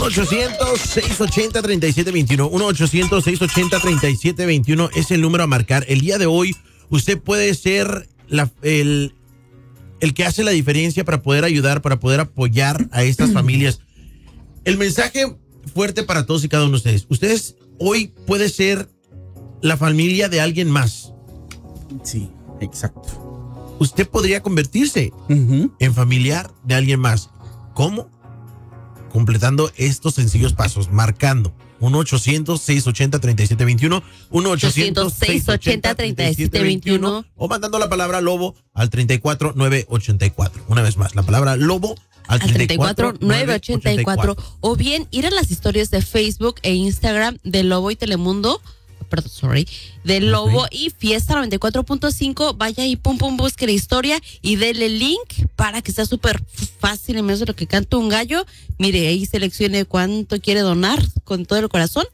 1-800-680-3721. 1-800-680-3721 es el número a marcar. El día de hoy usted puede ser el que hace la diferencia para poder ayudar, para poder apoyar a estas familias. El mensaje fuerte para todos y cada uno de ustedes. Ustedes hoy puede ser la familia de alguien más. Sí, exacto. Usted podría convertirse en familiar de alguien más. ¿Cómo? Completando estos sencillos pasos, marcando 1-800-680-3721, 1-800-680-3721 o mandando la palabra lobo al 34984. Una vez más, la palabra lobo al 34984. O bien ir a las historias de Facebook e Instagram de Lobo y Telemundo. De Lobo y Fiesta 94.5, vaya y busque la historia y dele link para que sea súper fácil en medio de lo que canta un gallo. Mire, ahí seleccione cuánto quiere donar con todo el corazón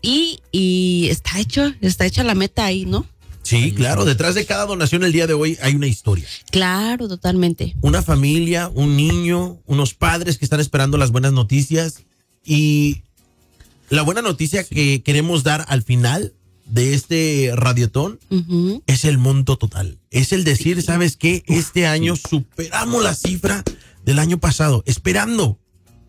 y está hecha la meta ahí, ¿no? Sí, claro, detrás de cada donación el día de hoy hay una historia. Claro, totalmente. Una familia, un niño, unos padres que están esperando las buenas noticias y la buena noticia que queremos dar al final de este radiotón es el monto total. Es el decir, ¿sabes qué? Este año superamos la cifra del año pasado, esperando.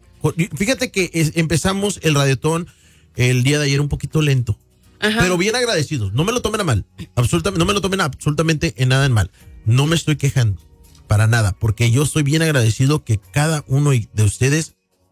Fíjate que empezamos el radiotón el día de ayer un poquito lento, pero bien agradecidos. No me lo tomen a mal, no me lo tomen absolutamente en nada en mal. No me estoy quejando para nada, porque yo estoy bien agradecido que cada uno de ustedes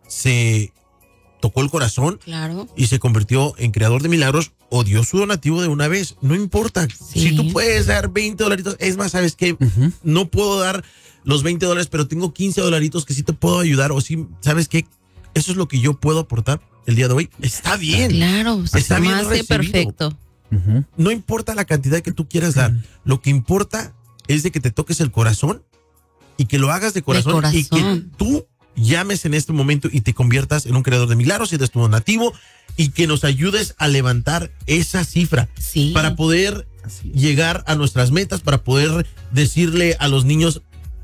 se tocó el corazón, claro, y se convirtió en creador de milagros o dio su donativo de una vez. No importa. Sí. Si tú puedes dar $20, es más, ¿sabes qué? No puedo dar los $20, pero tengo $15 que sí te puedo ayudar, o sí, ¿sabes qué? Eso es lo que yo puedo aportar el día de hoy. Está bien. Claro, está bien recibido. Perfecto. No importa la cantidad que tú quieras dar. Lo que importa es de que te toques el corazón y que lo hagas de corazón. Y que tú llames en este momento y te conviertas en un creador de milagros y de tu donativo y que nos ayudes a levantar esa cifra para poder llegar a nuestras metas, para poder decirle a los niños,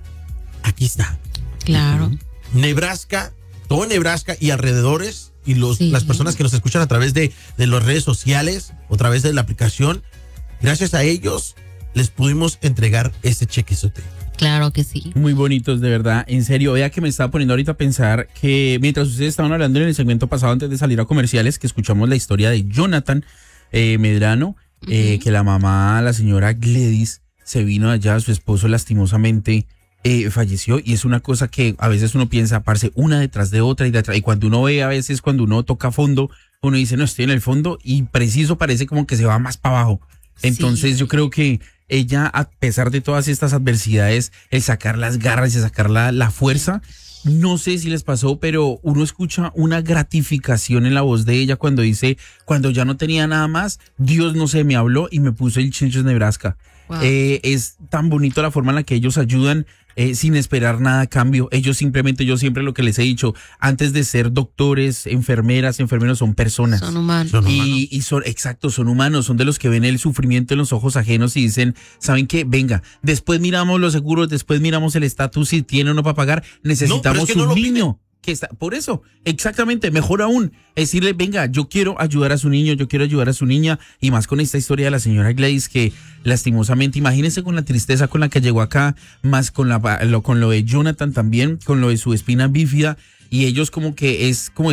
aquí está. Claro. Nebraska, todo Nebraska y alrededores y las personas que nos escuchan a través de las redes sociales o a través de la aplicación, gracias a ellos les pudimos entregar ese chequezote. Claro que sí. Muy bonitos, de verdad. En serio, vea que me estaba poniendo ahorita a pensar que mientras ustedes estaban hablando en el segmento pasado antes de salir a comerciales, que escuchamos la historia de Jonathan Medrano, que la mamá, la señora Gladys, se vino allá, su esposo lastimosamente falleció, y es una cosa que a veces uno piensa, parce, una detrás de otra y cuando uno ve, a veces cuando uno toca fondo, uno dice, no, estoy en el fondo y preciso parece como que se va más para abajo. Entonces yo creo que ella, a pesar de todas estas adversidades, el sacar las garras y sacar la fuerza, no sé si les pasó, pero uno escucha una gratificación en la voz de ella cuando dice, cuando ya no tenía nada más, Dios no sé, me habló y me puso el Changes Nebraska. Wow. Es tan bonito la forma en la que ellos ayudan sin esperar nada a cambio. Ellos simplemente, yo siempre lo que les he dicho, antes de ser doctores, enfermeros son personas. Son humanos. Y son humanos, son de los que ven el sufrimiento en los ojos ajenos y dicen, ¿saben qué? Venga, después miramos los seguros, después miramos el estatus, si tiene o no para pagar, necesitamos un niño. Que está, por eso, exactamente, mejor aún, decirle, venga, yo quiero ayudar a su niño, yo quiero ayudar a su niña, y más con esta historia de la señora Gladys, que lastimosamente, imagínense con la tristeza con la que llegó acá, más con lo de Jonathan también, con lo de su espina bífida, y ellos como que es como